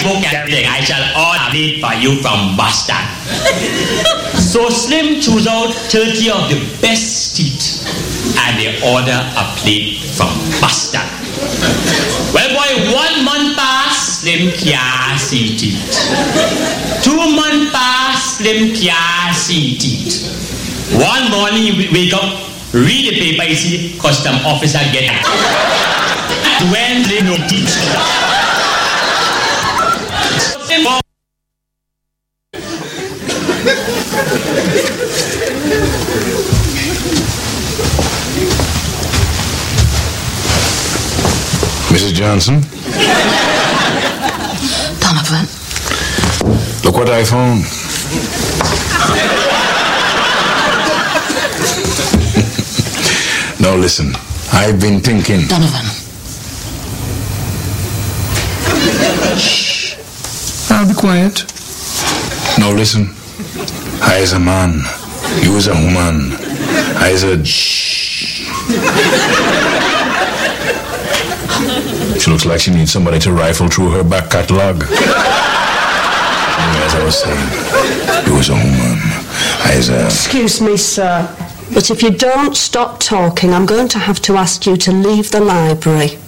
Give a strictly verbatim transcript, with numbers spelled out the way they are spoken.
book and everything. I shall order it for you from Boston. So Slim chose out thirty of the best teeth and they order a plate from Boston. Well, boy, one month passed, Slim can't see teeth. Two months passed, Slim can't see teeth. One morning, you wake up, read the paper, you see, custom officer get it. When Slim no teeth. Missus Johnson? Donovan. Look what I found. Now listen, I've been thinking. Donovan. Shh. I'll be quiet. Now listen, I is a man, you is a woman. I is a shh. She looks like she needs somebody to rifle through her back catalog. As I was saying, you is a woman. I is a... Excuse me, sir, but if you don't stop talking, I'm going to have to ask you to leave the library.